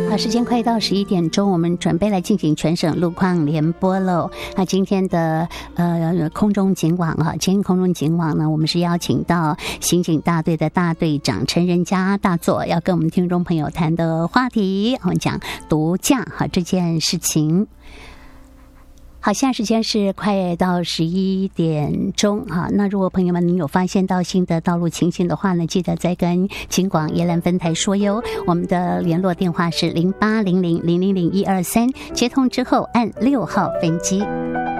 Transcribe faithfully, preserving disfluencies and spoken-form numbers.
好，时间快到十一点钟，我们准备来进行全省路况联播喽。那今天的呃空中警网啊，今天空中警网呢，我们是邀请到刑警大队的大队长陈仁佳大佐，要跟我们听众朋友谈的话题，我们讲毒驾哈这件事情。好，现在时间是快到十一点钟哈。那如果朋友们您有发现到新的道路情形的话呢，记得再跟警广宜兰分台说哟。我们的联络电话是零八零零零零零一二三，接通之后按六号分机。